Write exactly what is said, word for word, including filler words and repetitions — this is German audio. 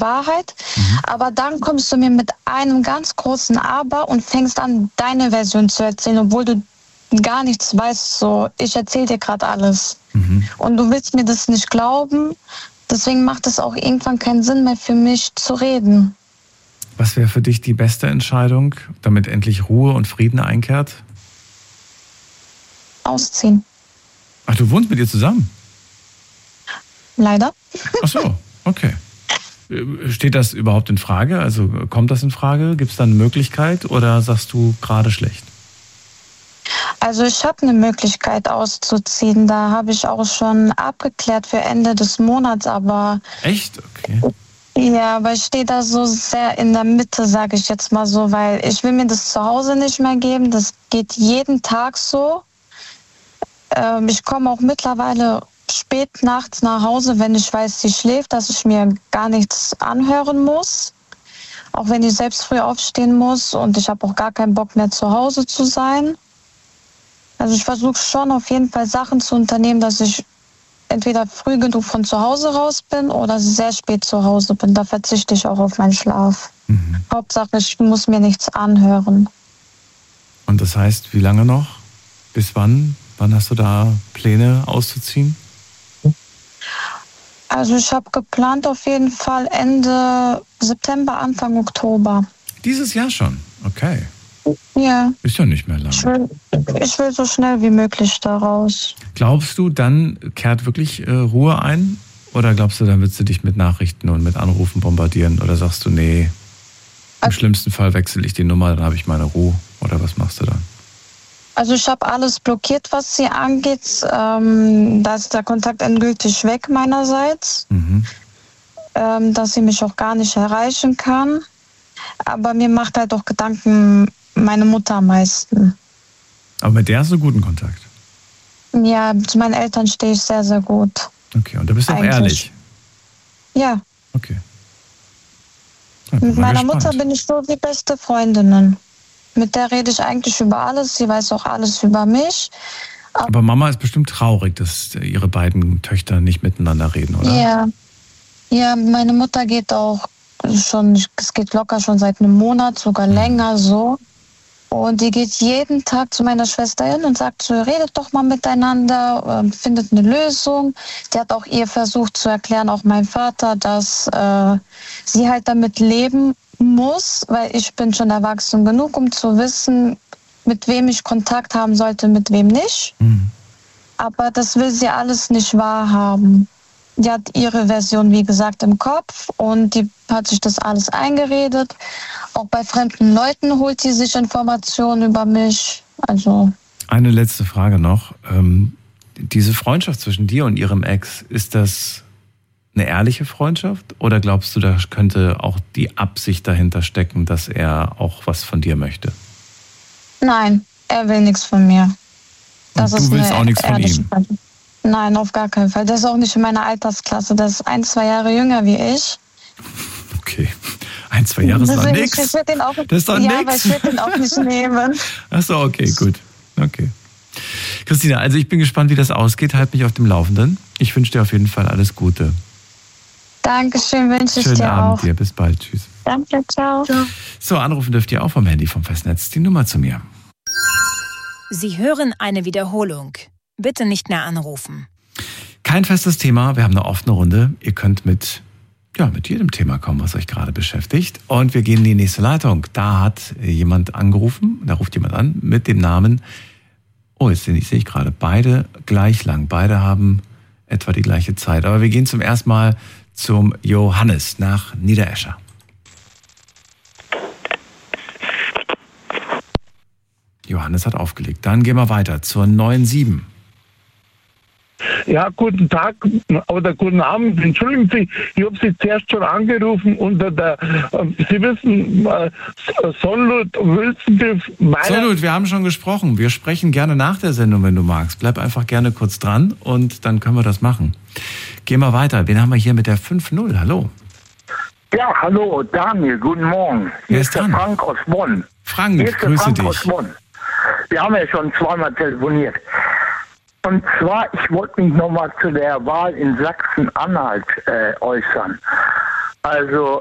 Wahrheit. Mhm. Aber dann kommst du mir mit einem ganz großen Aber und fängst an, deine Version zu erzählen, obwohl du gar nichts weißt. So, ich erzähle dir gerade alles. Mhm. Und du willst mir das nicht glauben. Deswegen macht es auch irgendwann keinen Sinn mehr für mich zu reden. Was wäre für dich die beste Entscheidung, damit endlich Ruhe und Frieden einkehrt? Ausziehen. Ach, du wohnst mit ihr zusammen? Leider. Ach so, okay. Steht das überhaupt in Frage? Also kommt das in Frage? Gibt es da eine Möglichkeit oder sagst du gerade schlecht? Also ich habe eine Möglichkeit auszuziehen. Da habe ich auch schon abgeklärt für Ende des Monats, aber... Echt? Okay. Ja, aber ich stehe da so sehr in der Mitte, sage ich jetzt mal so, weil ich will mir das zu Hause nicht mehr geben. Das geht jeden Tag so. Ähm, ich komme auch mittlerweile spät nachts nach Hause, wenn ich weiß, sie schläft, dass ich mir gar nichts anhören muss. Auch wenn ich selbst früh aufstehen muss und ich habe auch gar keinen Bock mehr zu Hause zu sein. Also ich versuche schon auf jeden Fall Sachen zu unternehmen, dass ich entweder früh genug von zu Hause raus bin oder sehr spät zu Hause bin. Da verzichte ich auch auf meinen Schlaf. Mhm. Hauptsache, ich muss mir nichts anhören. Und das heißt, wie lange noch? Bis wann? Wann hast du da Pläne auszuziehen? Also ich habe geplant auf jeden Fall Ende September, Anfang Oktober. Dieses Jahr schon? Okay. Ja. Ist ja nicht mehr lange. Ich will, ich will so schnell wie möglich da raus. Glaubst du, dann kehrt wirklich äh, Ruhe ein? Oder glaubst du, dann willst du dich mit Nachrichten und mit Anrufen bombardieren? Oder sagst du, nee, im also, schlimmsten Fall wechsle ich die Nummer, dann habe ich meine Ruhe? Oder was machst du dann? Also ich habe alles blockiert, was sie angeht. Ähm, da ist der Kontakt endgültig weg meinerseits. Mhm. Ähm, dass sie mich auch gar nicht erreichen kann. Aber mir macht halt auch Gedanken meine Mutter am meisten. Aber mit der hast du guten Kontakt? Ja, zu meinen Eltern stehe ich sehr, sehr gut. Okay, und da bist du auch ehrlich? Ja. Okay. Mit meiner gespannt. Mutter bin ich so wie beste Freundinnen. Mit der rede ich eigentlich über alles. Sie weiß auch alles über mich. Aber, Aber Mama ist bestimmt traurig, dass ihre beiden Töchter nicht miteinander reden, oder? Ja. Ja, meine Mutter geht auch schon, es geht locker schon seit einem Monat, sogar mhm. länger so. Und die geht jeden Tag zu meiner Schwester hin und sagt so, redet doch mal miteinander, äh, findet eine Lösung. Die hat auch ihr versucht zu erklären, auch mein Vater, dass äh, sie halt damit leben muss, weil ich bin schon erwachsen genug, um zu wissen, mit wem ich Kontakt haben sollte, mit wem nicht. Mhm. Aber das will sie alles nicht wahrhaben. Die hat ihre Version, wie gesagt, im Kopf und die hat sich das alles eingeredet. Auch bei fremden Leuten holt sie sich Informationen über mich. Also eine letzte Frage noch. Ähm, diese Freundschaft zwischen dir und ihrem Ex, ist das eine ehrliche Freundschaft? Oder glaubst du, da könnte auch die Absicht dahinter stecken, dass er auch was von dir möchte? Nein, er will nichts von mir. Das und du ist willst auch nichts von ihm? Freundschaft. Nein, auf gar keinen Fall. Der ist auch nicht in meiner Altersklasse. Der ist ein, zwei Jahre jünger wie ich. Okay. Ein, zwei Jahre ist doch nichts. Das ist doch ja, nix. aber ich will den auch nicht nehmen. Ach so, okay, gut. Okay. Christina, also ich bin gespannt, wie das ausgeht. Halt mich auf dem Laufenden. Ich wünsche dir auf jeden Fall alles Gute. Dankeschön, wünsche ich Schönen dir Abend auch. dir. Bis bald. Tschüss. Danke, ciao. ciao. So, anrufen dürft ihr auch vom Handy vom Festnetz. Die Nummer zu mir. Sie hören eine Wiederholung. Bitte nicht mehr anrufen. Kein festes Thema, wir haben eine offene Runde. Ihr könnt mit, ja, mit jedem Thema kommen, was euch gerade beschäftigt. Und wir gehen in die nächste Leitung. Da hat jemand angerufen, da ruft jemand an mit dem Namen, oh, jetzt sehe ich, sehe ich gerade, beide gleich lang. Beide haben etwa die gleiche Zeit. Aber wir gehen zum ersten Mal zum Johannes nach Niederescher. Johannes hat aufgelegt. Dann gehen wir weiter zur neun sieben. Ja, guten Tag oder guten Abend. Entschuldigen Sie, ich habe Sie zuerst schon angerufen unter der, äh, Sie wissen, äh, Solnud, Wülstenbiff, Solnud, wir haben schon gesprochen. Wir sprechen gerne nach der Sendung, wenn du magst. Bleib einfach gerne kurz dran und dann können wir das machen. Gehen wir weiter. Wen haben wir hier mit der fünf null? Hallo. Ja, hallo, Daniel, guten Morgen. Hier Wer ist ist der dran? Frank aus Bonn. Frank, Hier ist der grüße Frank dich. aus Bonn. Wir haben ja schon zweimal telefoniert. Und zwar, ich wollte mich nochmal zu der Wahl in Sachsen-Anhalt äh, äußern. Also